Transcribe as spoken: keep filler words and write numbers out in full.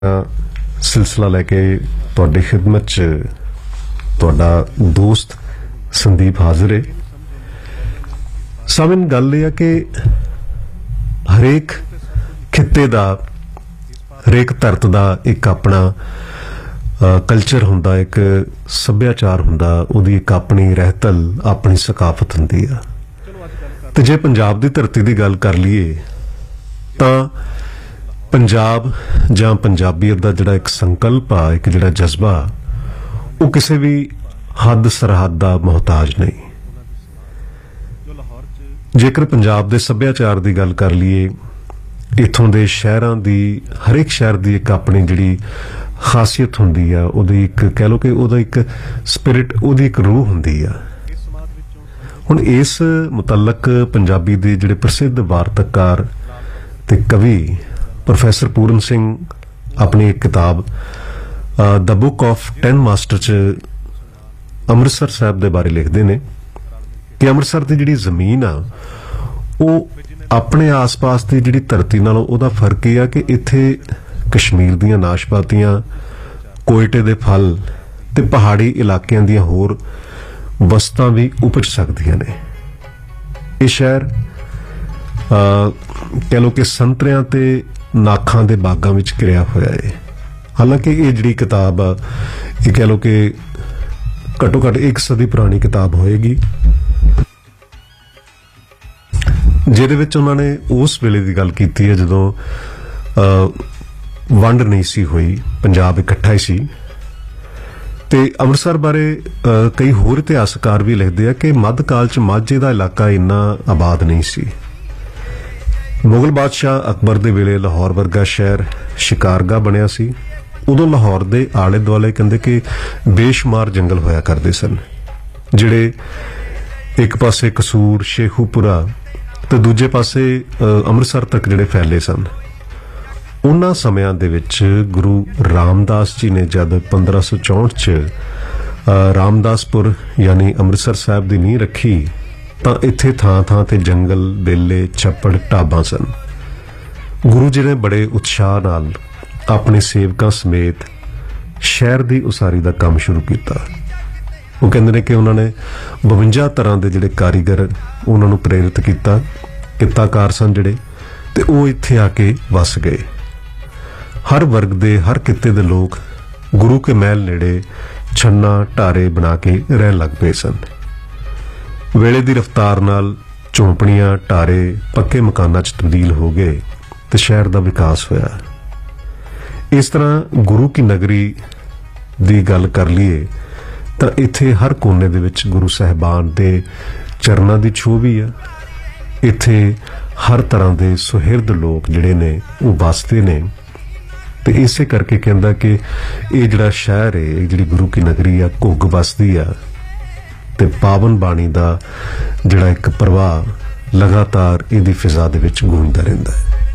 सिलसिला लैके तुहाडी खिदमत च तुहाडा दोस्त संदीप हाजिर है। सामन गल यह है कि हरेक खिते दा हरेक धरत दा एक अपना कल्चर हुंदा, एक सभ्याचार हुंदा, उहदी एक अपनी रहतल अपनी सकाफत हुंदी आ। ते जे पंजाब दी धरती दी गल कर लीए तां पंजाब जां पंजाबीयत दा जिहड़ा एक संकल्प आ, एक जिहड़ा जज्बा, वो किसी भी हद सरहद दा मोहताज नहीं। जेकर पंजाब दे सभ्याचार दी गल कर लीए, इत्थों दे शहरां दी हरेक शहर दी एक अपनी जिहड़ी खासियत हुंदी आ, उहदी एक कह लो कि उहदा एक स्पिरिट, उहदी एक रूह हुंदी आ। हुण इस मुतलक पंजाबी दे जिहड़े प्रसिद्ध वार्ताकार ते कवि प्रोफैसर पूरन सिंह अपनी एक किताब the book of ten master च अमृतसर साहब दे बारे लिखते ने कि अमृतसर की जिहड़ी जमीन आ वो अपने आस पास की जिहड़ी धरती नालों उहदा फर्क यह आ कि इत्थे कश्मीर दीयां नाशपातियां, कोयटे दे फल ते पहाड़ी इलाकियां दीयां होर वस्तां भी उपज सकदियां ने। ये शहर कह लो कि संतरियां ते नाखां दे बागां विच घिरिया होया है। हालांकि ये जिहड़ी किताब आ, ये कह लो कि घट्टो घट्ट एक सदी पुरानी किताब होएगी, जिहदे विच उन्हां ने उस वेले दी गल कीती है जदों वंड नहीं सी हुई, पंजाब इकट्ठा ही सी। ते अमृतसर बारे कई होर इतिहासकार भी लिखते हैं कि मध्यकाल च माझे का इलाका इन्ना आबाद नहीं सी। मुगल बादशाह अकबर दे वेले लाहौर वर्गा शहर शिकारगाह बनिया सी। उदों लाहौर दे आले दुआले कहंदे कि बेशुमार जंगल होया करदे सन, जिहड़े एक पासे कसूर, शेखूपुरा ते दूजे पासे अमृतसर तक जिहड़े फैले सन। उन्हां समयां दे विच गुरु रामदास जी ने जद पंद्रह सौ चौंठ च रामदासपुर यानी अमृतसर साहब की नींह रखी तां इत्थे थां थां ते जंगल, बेले, छप्पड़, ढाबां सन। गुरु जी ने बड़े उत्साह नाल अपने सेवकां समेत शहर की उसारी का काम शुरू किया। वो कहते हैं कि उन्होंने बवंजा तरह के जिहड़े कारीगर उन्होंने प्रेरित किया, किताकार सन जिहड़े, ते वो इत्थे आके वस गए। हर वर्ग दे, हर किते दे लोग गुरु के महल नेड़े छन्ना ढारे बना के रहन लग पे सन। वेले दी रफ्तार नाल झोंपड़ियां, ढारे पक्के मकानां च तब्दील हो गए ते शहर दा विकास होया। इस तरह गुरु की नगरी दी गल कर लीए तां इत्थे हर कोने दे विच गुरु साहिबान दे चरनां दी छूह भी आ। इत्थे हर तरह दे सुहिरद लोग जिहड़े ने वो बसदे ने। ते इसे करके कहंदा कि ये जिहड़ा शहर है, ये जिहड़ी गुरु की नगरी आ, घुग बसदी आ ते पावन बाणी दा जिहड़ा एक प्रवाह लगातार इहदी फिजा दे विच गूंजदा रहिंदा है।